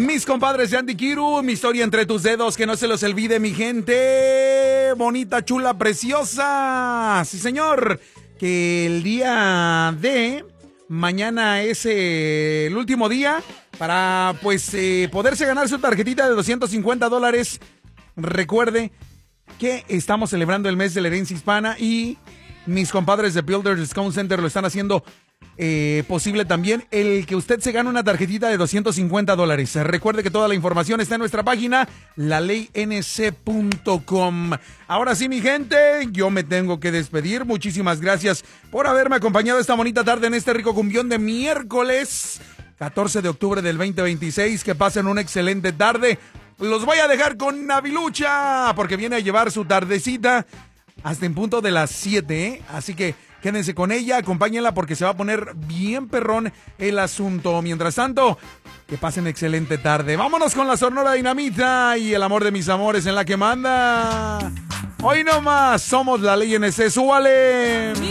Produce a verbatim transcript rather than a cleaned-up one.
Mis compadres de Andy Kiru, mi historia entre tus dedos, que no se los olvide, mi gente bonita, chula, preciosa. Sí, señor, que el día de mañana es eh, el último día para, pues, eh, poderse ganar su tarjetita de doscientos cincuenta dólares. Recuerde que estamos celebrando el mes de la herencia hispana y mis compadres de Builders Discount Center lo están haciendo eh, posible también el que usted se gane una tarjetita de doscientos cincuenta dólares. Recuerde que toda la información está en nuestra página, la ley n c punto com. Ahora sí, mi gente, yo me tengo que despedir. Muchísimas gracias por haberme acompañado esta bonita tarde en este rico cumbión de miércoles catorce de octubre del veinte veintiséis. Que pasen una excelente tarde. Los voy a dejar con Navilucha, porque viene a llevar su tardecita hasta en punto de las siete, ¿eh? Así que quédense con ella, acompáñenla porque se va a poner bien perrón el asunto. Mientras tanto, que pasen excelente tarde. Vámonos con la Sonora Dinamita y el amor de mis amores en la que manda. Hoy nomás somos la ley N C, súbale.